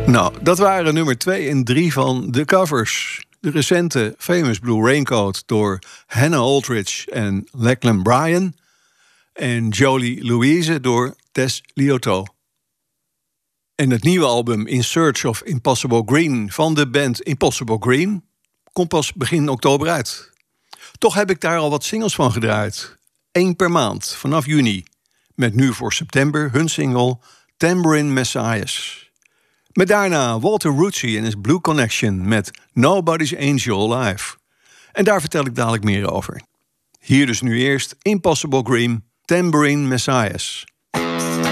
Nou, dat waren nummer 2 en 3 van de covers. De recente Famous Blue Raincoat door Hannah Aldridge en Lachlan Bryan. En Jolie Louise door Tess Lioto. En het nieuwe album In Search of Impossible Green van de band Impossible Green komt pas begin oktober uit. Toch heb ik daar al wat singles van gedraaid. 1 per maand, vanaf juni. Met nu voor september hun single Tambourine Messiahs. Met daarna Walter Rucci en his Blue Connection met Nobody's Angel Alive. En daar vertel ik dadelijk meer over. Hier dus nu eerst Impossible Green, Tambourine Messiahs.